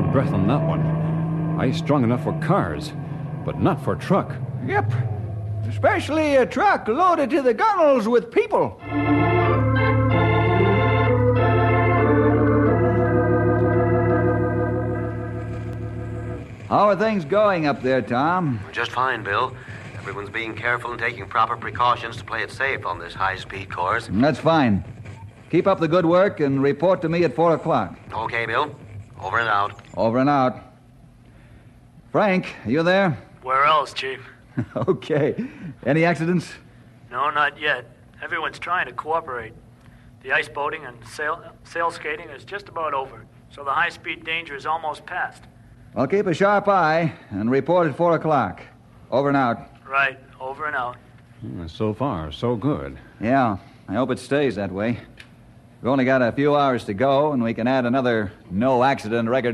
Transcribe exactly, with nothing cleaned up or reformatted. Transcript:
breath on that one. Ice strong enough for cars, but not for truck. Yep. Especially a truck loaded to the gunnels with people. How are things going up there, Tom? Just fine, Bill. Everyone's being careful and taking proper precautions to play it safe on this high-speed course. That's fine. Keep up the good work and report to me at four o'clock. Okay, Bill. Over and out. Over and out. Frank, are you there? Where else, Chief? Okay. Any accidents? No, not yet. Everyone's trying to cooperate. The ice boating and sail, sail skating is just about over, so the high-speed danger is almost past. Well, keep a sharp eye and report at four o'clock. Over and out. Right. Over and out. So far, so good. Yeah, I hope it stays that way. We've only got a few hours to go, and we can add another no-accident record